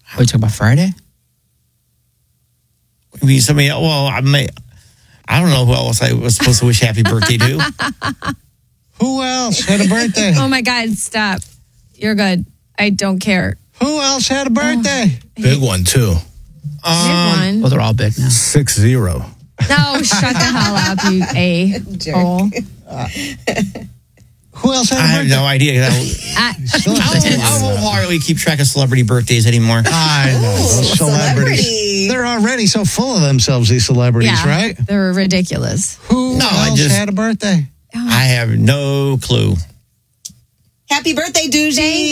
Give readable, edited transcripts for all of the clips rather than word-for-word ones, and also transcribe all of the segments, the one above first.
Are we talking about Friday? I mean, somebody. Well, I don't know who else I was supposed to wish happy birthday to. Who else had a birthday? Oh my God, stop. You're good. I don't care. Who else had a birthday? Big one, too. Big one. Well, they're all big now. 6-0. No, shut the hell up, you a-hole. Who else had a I have birthday? no idea. I won't hardly keep track of celebrity birthdays anymore. I know. Those celebrities. They're already so full of themselves, these celebrities, right? They're ridiculous. Who else had a birthday? I have no clue. Happy birthday, Doogie.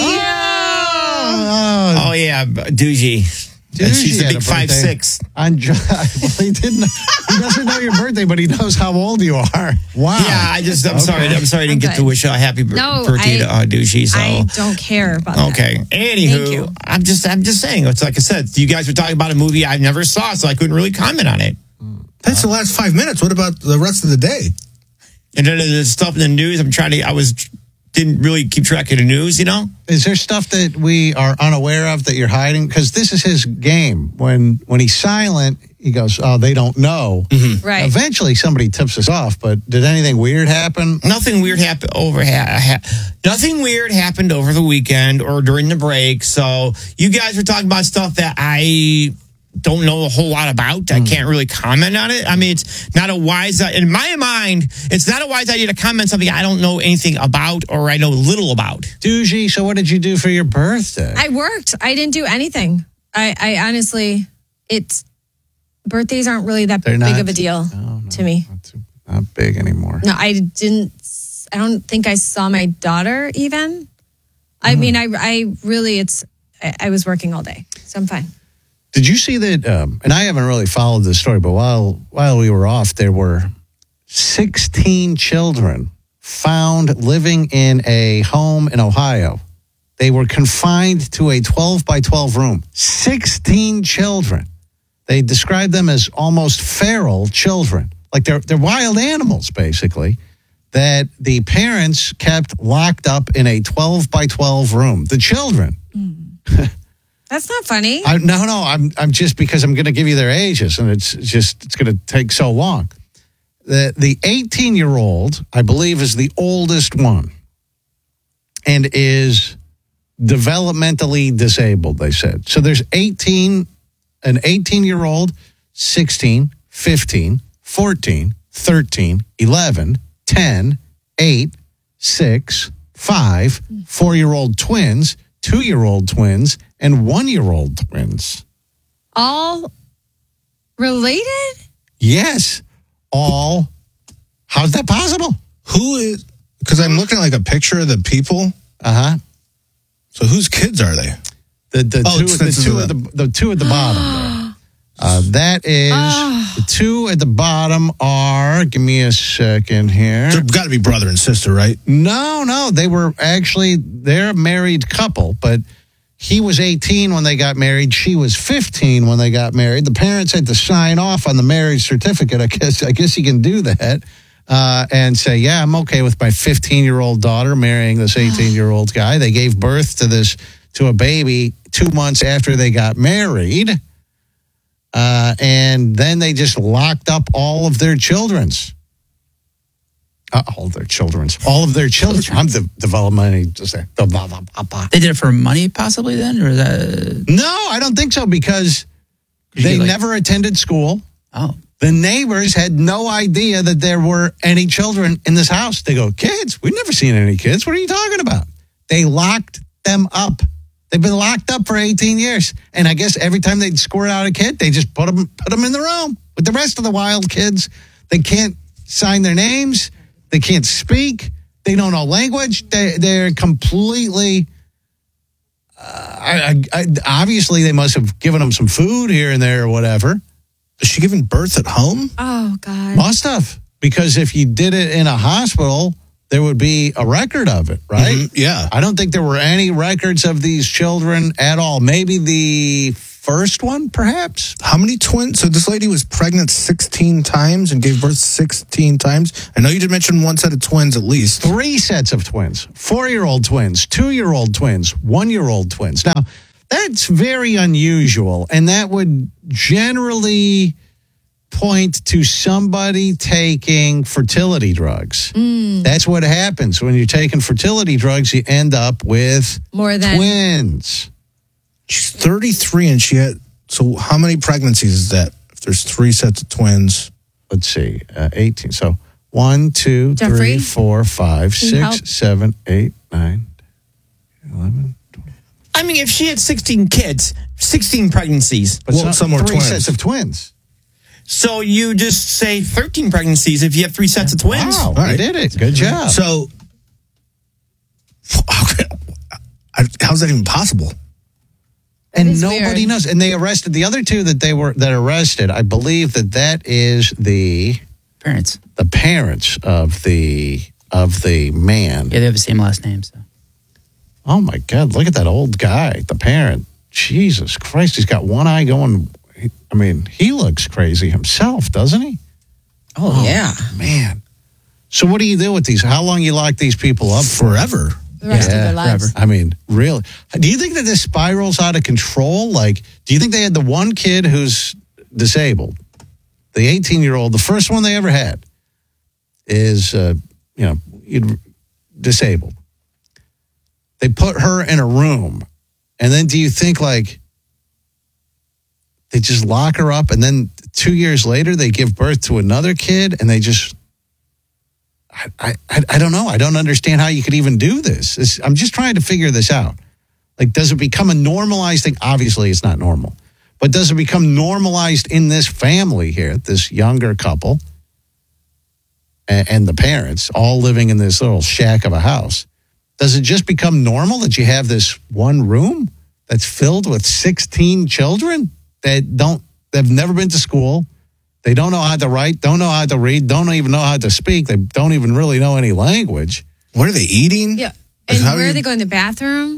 Oh yeah, Doogie. She's the big 5'6". Well, he doesn't know your birthday, but he knows how old you are. Wow. Yeah, I'm sorry. I'm sorry I didn't get to wish a happy birthday to Doogie. So. I don't care about that. Okay. Anywho, I'm just saying. It's like I said. You guys were talking about a movie I never saw, so I couldn't really comment on it. That's the last 5 minutes. What about the rest of the day? And then there's stuff in the news. Didn't really keep track of the news, you know? Is there stuff that we are unaware of that you're hiding? Because this is his game. When he's silent, he goes, oh, they don't know. Mm-hmm. Right. Eventually, somebody tips us off. But did anything weird happen? Nothing weird happened nothing weird happened over the weekend or during the break. So you guys were talking about stuff that I don't know a whole lot about. I can't really comment on it. I mean, it's not a wise, in my mind, it's not a wise idea to comment on something I don't know anything about or I know little about. Doogie, so what did you do for your birthday? I worked. I didn't do anything. I honestly, birthdays aren't really that big of a deal to me. Not big anymore. No, I don't think I saw my daughter even. I mean, I was working all day, so I'm fine. Did you see that? And I haven't really followed this story, but while we were off, there were 16 children found living in a home in Ohio. They were confined to a 12 by 12 room. 16 children. They described them as almost feral children, like they're wild animals, basically. That the parents kept locked up in a 12 by 12 room. The children. That's not funny. No. I'm just because I'm going to give you their ages, and it's going to take so long. The 18-year-old, I believe, is the oldest one, and is developmentally disabled. They said so. There's an 18-year-old, 16, 15, 14, 13, 11, 10, 8, 6, 5, 4-year-old twins, 2-year-old twins, and 1-year-old twins. All related? Yes. All. How's that possible? Who is? Because I'm looking at like a picture of the people. So whose kids are they? The two at the bottom. That is the two at the bottom are. Give me a second here. They've got to be brother and sister, right? No. They're a married couple, but he was 18 when they got married. She was 15 when they got married. The parents had to sign off on the marriage certificate. I guess you can do that and say, yeah, I'm okay with my 15-year-old daughter marrying this 18-year-old guy. They gave birth to a baby 2 months after they got married. And then they just locked up all of their children's. All of their children. I'm the development. They did it for money, possibly, then? Or that? No, I don't think so, because they never attended school. Oh. The neighbors had no idea that there were any children in this house. They go, kids? We've never seen any kids. What are you talking about? They locked them up. They've been locked up for 18 years. And I guess every time they'd squirt out a kid, they just put them in the room with the rest of the wild kids. They can't sign their names. They can't speak. They don't know language. They're completely... obviously, they must have given them some food here and there or whatever. Is she giving birth at home? Oh, God. Must have. Because if you did it in a hospital, there would be a record of it, right? Mm-hmm. Yeah. I don't think there were any records of these children at all. Maybe the first one, perhaps? How many twins? So this lady was pregnant 16 times and gave birth 16 times. I know you did mention one set of twins at least. 3 sets of twins. 4-year-old twins, 2-year-old twins, 1-year-old twins. Now, That's very unusual. And that would generally point to somebody taking fertility drugs. That's what happens. When you're taking fertility drugs, you end up with More than twins. She's 33 and she had. So how many pregnancies is that? If there's 3 sets of twins. Let's see, 18. So 1, 2, Jeffrey? 3, 4, 5, Can you help? 6, 7, 8, 9, 11. I mean, if she had 16 kids, 16 pregnancies. But Well, some were 3 twins. sets of twins. So you just say 13 pregnancies if you have 3 sets of twins. Wow, All right. you did it. Good job. So how's that even possible? And is nobody weird. knows. And they arrested the other 2 that arrested. I believe that is the Parents. parents of the man. Yeah, they have the same last name. So. Oh my God! Look at that old guy, the parent. Jesus Christ, he's got one eye going. I mean, he looks crazy himself, doesn't he? Oh, yeah. Man. So what do you do with these? How long you lock these people up for? Forever. the rest of Yeah, their lives. I mean, really? Do you think that this spirals out of control? Like, do you think they had the one kid who's disabled, the 18-year-old, the first one they ever had is, disabled. They put her in a room, and then do you think, like, they just lock her up, and then 2 years later they give birth to another kid, and they just... I don't know. I don't understand how you could even do this. I'm just trying to figure this out. Like, does it become a normalized thing? Obviously, it's not normal. But does it become normalized in this family here, this younger couple and the parents all living in this little shack of a house? Does it just become normal that you have this one room that's filled with 16 children they've never been to school? They don't know how to write, don't know how to read, don't even know how to speak. They don't even really know any language. What are they eating? Yeah. Like, And how where do are they going to the bathroom?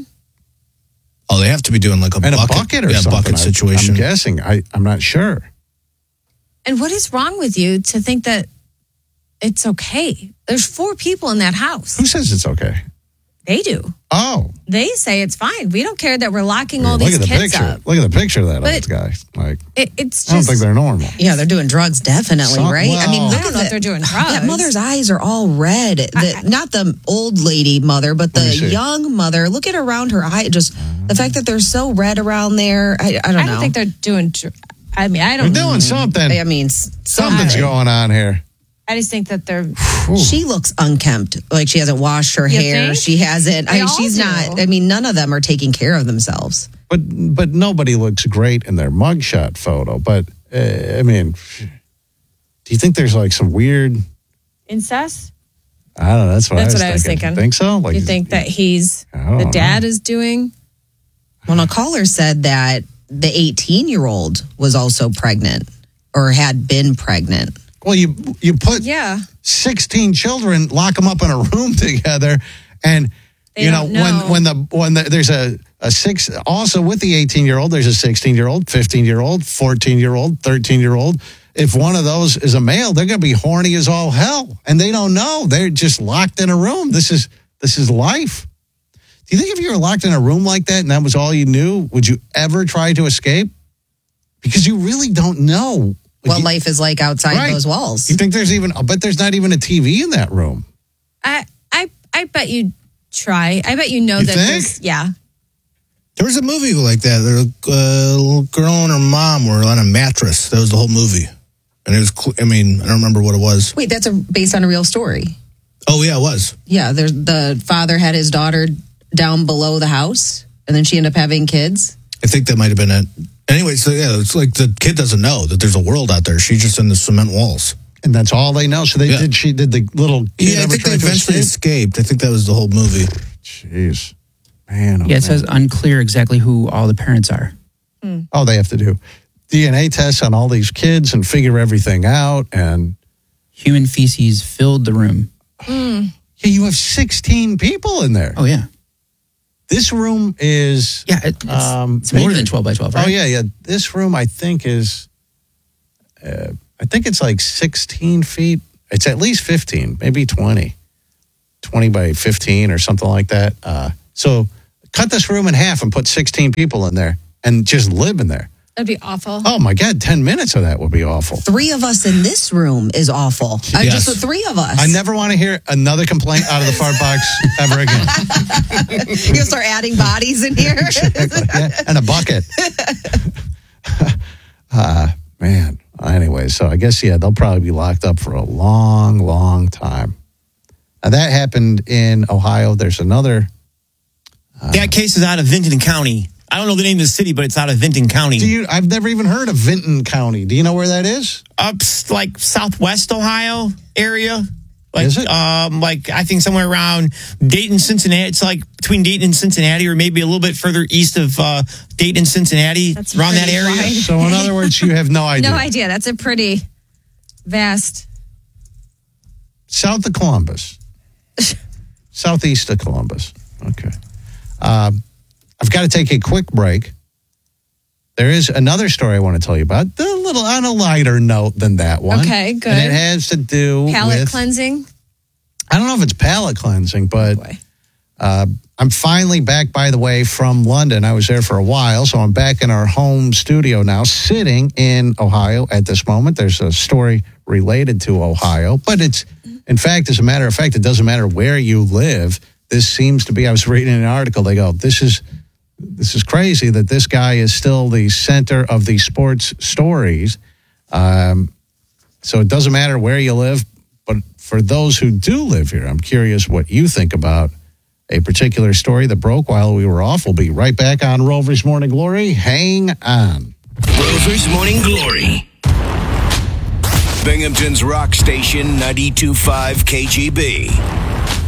Oh, they have to be doing like a And bucket, a bucket or yeah, something. bucket situation. I'm guessing. I'm not sure. And what is wrong with you to think that it's okay? There's 4 people in that house. Who says it's okay? They do. Oh, They say it's fine. We don't care that we're locking all look these at the kids picture. up. Look at the picture of that But old guy. Like, It's I don't just. think they're normal. Yeah, they're doing drugs, definitely, Some- right? I mean, well- look I don't at know if the- they're doing drugs. That mother's eyes are all red. Not the old lady mother, but Let me the see. young mother. Look at around her eye. Just the fact that they're so red around there. I don't know. I don't think they're doing. I mean, I They're don't. doing something. I mean, Something's going on here. I just think that they're. She looks unkempt. Like she hasn't washed her You hair. think? She hasn't. They all She's do. not. I mean, none of them are taking care of themselves. But nobody looks great in their mugshot photo. But, I mean, do you think there's like some weird... Incest? I don't know. That's what That's I was thinking. Think so? Like, You think that he's I don't the know. dad is doing? Well, a caller said that the 18-year-old was also pregnant or had been pregnant. Well, you put Yeah. 16 children, lock them up in a room together, and They you know, don't when there's a 6 also with the 18-year-old, there's a 16-year-old, 15-year-old, 14-year-old, 13-year-old. If one of those is a male, they're going to be horny as all hell, and they don't know. They're just locked in a room. This is life. Do you think if you were locked in a room like that and that was all you knew, would you ever try to escape? Because you really don't know What life is like outside Right. those walls. You think there's even? I bet there's not even a TV in that room. I bet you try. I bet you know You that. think? There's, yeah. There was a movie like that. There was a little girl and her mom were on a mattress. That was the whole movie. And it was, I don't remember what it was. Wait, that's based on a real story. Oh, yeah, it was. Yeah, the father had his daughter down below the house, and then she ended up having kids. I think that might have been it. Anyway, so yeah, it's like the kid doesn't know that there's a world out there. She's just in the cement walls. And that's all they know. So she did the little kid Yeah, I ever think they try to eventually escape? escaped. I think that was the whole movie. Jeez. Man. Yeah, it says unclear exactly who all the parents are. Oh, they have to do DNA tests on all these kids and figure everything out. And Human feces filled the room. yeah, you have 16 people in there. Oh, yeah. This room is. Yeah, it's more than 12 by 12, right? Oh, yeah. This room, I think, is. I think it's like 16 feet. It's at least 15, maybe 20. 20 by 15 or something like that. So cut this room in half and put 16 people in there and just live in there. That'd be awful. Oh my God, 10 minutes of that would be awful. 3 of us in this room is awful. Yes. Just the 3 of us. I never want to hear another complaint out of the fart box ever again. You'll start adding bodies in here. Yeah, and a bucket. Man. Anyway, so I guess, they'll probably be locked up for a long, long time. Now, that happened in Ohio. There's another. That case is out of Vinton County. I don't know the name of the city, but it's out of Vinton County. I've never even heard of Vinton County. Do you know where that is? Up like southwest Ohio area. Like, Is it? Like I think somewhere around Dayton, Cincinnati. It's like between Dayton and Cincinnati, or maybe a little bit further east of Dayton, Cincinnati. That's around that pretty area. wide. So, in other words, you have no idea. No idea. That's a pretty vast. South of Columbus. Southeast of Columbus. Okay. I've got to take a quick break. There is another story I want to tell you about, a little on a lighter note than that one. Okay, good. And it has to do Palate with cleansing. I don't know if it's palate cleansing, but Boy. I'm finally back, by the way, from London. I was there for a while, so I'm back in our home studio now, sitting in Ohio at this moment. There's a story related to Ohio, but in fact, as a matter of fact, it doesn't matter where you live. This seems to be, I was reading an article, they go, this is crazy that this guy is still the center of the sports stories. So it doesn't matter where you live, but for those who do live here, I'm curious what you think about a particular story that broke while we were off. We'll be right back on Rover's Morning Glory. Hang on. Rover's Morning Glory. Binghamton's Rock Station 92.5 KGB.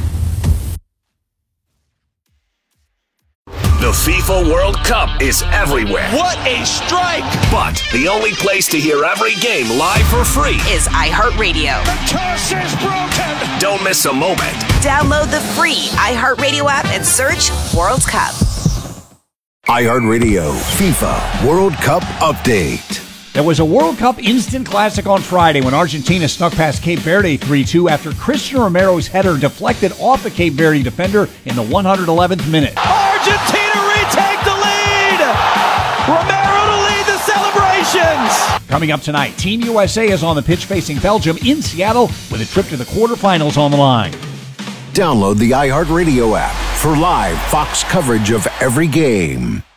The FIFA World Cup is everywhere. What a strike! But the only place to hear every game live for free is iHeartRadio. The curse is broken! Don't miss a moment. Download the free iHeartRadio app and search World Cup. iHeartRadio FIFA World Cup Update. There was a World Cup instant classic on Friday when Argentina snuck past Cape Verde 3-2 after Christian Romero's header deflected off the Cape Verde defender in the 111th minute. Argentina retake the lead! Romero to lead the celebrations! Coming up tonight, Team USA is on the pitch facing Belgium in Seattle with a trip to the quarterfinals on the line. Download the iHeartRadio app for live Fox coverage of every game.